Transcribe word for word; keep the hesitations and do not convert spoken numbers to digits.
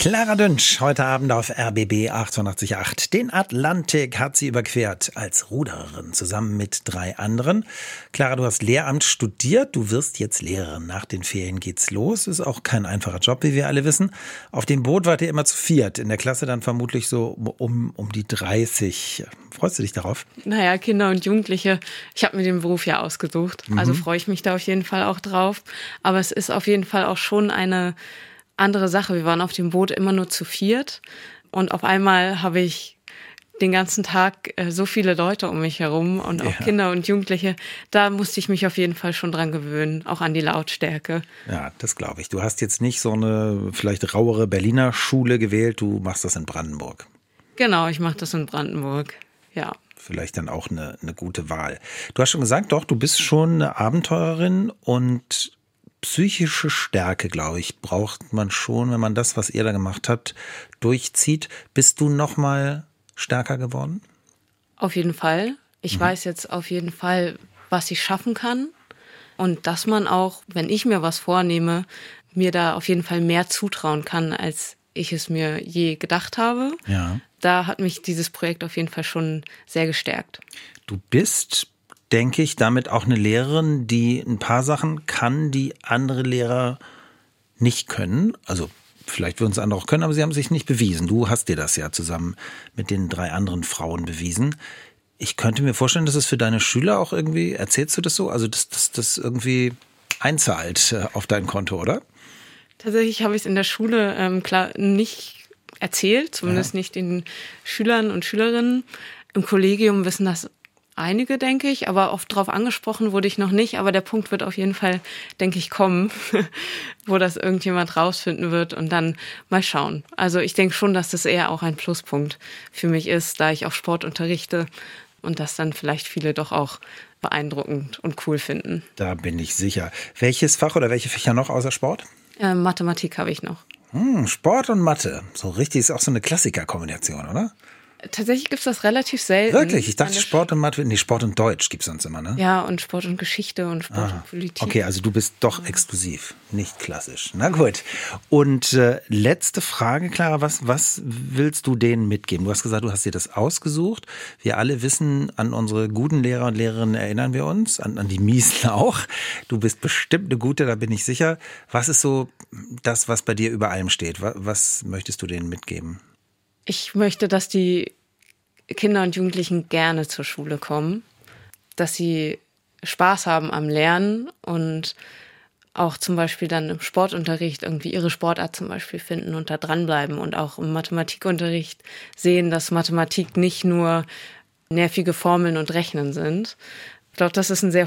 Clara Dünsch, heute Abend auf R B B achtundachtzig Komma acht. Den Atlantik hat sie überquert als Rudererin zusammen mit drei anderen. Clara, du hast Lehramt studiert, du wirst jetzt Lehrerin. Nach den Ferien geht's los. Ist auch kein einfacher Job, wie wir alle wissen. Auf dem Boot wart ihr immer zu viert. In der Klasse dann vermutlich so um, um die dreißig. Freust du dich darauf? Naja, Kinder und Jugendliche. Ich habe mir den Beruf ja ausgesucht. Mhm. Also freue ich mich da auf jeden Fall auch drauf. Aber es ist auf jeden Fall auch schon eine andere Sache. Wir waren auf dem Boot immer nur zu viert und auf einmal habe ich den ganzen Tag äh, so viele Leute um mich herum und auch ja. Kinder und Jugendliche. Da musste ich mich auf jeden Fall schon dran gewöhnen, auch an die Lautstärke. Ja, das glaube ich. Du hast jetzt nicht so eine vielleicht rauere Berliner Schule gewählt, du machst das in Brandenburg. Genau, ich mache das in Brandenburg, ja. Vielleicht dann auch eine, eine gute Wahl. Du hast schon gesagt, doch, du bist schon eine Abenteurerin und psychische Stärke, glaube ich, braucht man schon, wenn man das, was ihr da gemacht habt, durchzieht. Bist du noch mal stärker geworden? Auf jeden Fall. Ich mhm. weiß jetzt auf jeden Fall, was ich schaffen kann. Und dass man auch, wenn ich mir was vornehme, mir da auf jeden Fall mehr zutrauen kann, als ich es mir je gedacht habe. Ja. Da hat mich dieses Projekt auf jeden Fall schon sehr gestärkt. Du bist, denke ich, damit auch eine Lehrerin, die ein paar Sachen kann, die andere Lehrer nicht können. Also vielleicht würden es andere auch können, aber sie haben sich nicht bewiesen. Du hast dir das ja zusammen mit den drei anderen Frauen bewiesen. Ich könnte mir vorstellen, dass es für deine Schüler auch irgendwie, erzählst du das so? Also dass das, das irgendwie einzahlt auf dein Konto, oder? Tatsächlich habe ich es in der Schule ähm, klar nicht erzählt, zumindest ja. nicht den Schülern und Schülerinnen. Im Kollegium wissen das einige, denke ich, aber oft darauf angesprochen wurde ich noch nicht. Aber der Punkt wird auf jeden Fall, denke ich, kommen, wo das irgendjemand rausfinden wird und dann mal schauen. Also ich denke schon, dass das eher auch ein Pluspunkt für mich ist, da ich auch Sport unterrichte und das dann vielleicht viele doch auch beeindruckend und cool finden. Da bin ich sicher. Welches Fach oder welche Fächer noch außer Sport? Äh, Mathematik habe ich noch. Hm, Sport und Mathe. So richtig, ist auch so eine Klassikerkombination, oder? Tatsächlich gibt es das relativ selten. Wirklich? Ich dachte Sport und Mathe, nee, Sport und Deutsch gibt es sonst immer, ne? Ja, und Sport und Geschichte und Sport ah, und Politik. Okay, also du bist doch exklusiv, nicht klassisch. Na gut. Und äh, letzte Frage, Clara, was, was willst du denen mitgeben? Du hast gesagt, du hast dir das ausgesucht. Wir alle wissen, an unsere guten Lehrer und Lehrerinnen erinnern wir uns, an, an die miesen auch. Du bist bestimmt eine gute, da bin ich sicher. Was ist so das, was bei dir über allem steht? Was, was möchtest du denen mitgeben? Ich möchte, dass die Kinder und Jugendlichen gerne zur Schule kommen, dass sie Spaß haben am Lernen und auch zum Beispiel dann im Sportunterricht irgendwie ihre Sportart zum Beispiel finden und da dranbleiben und auch im Mathematikunterricht sehen, dass Mathematik nicht nur nervige Formeln und Rechnen sind. Ich glaube, das ist ein sehr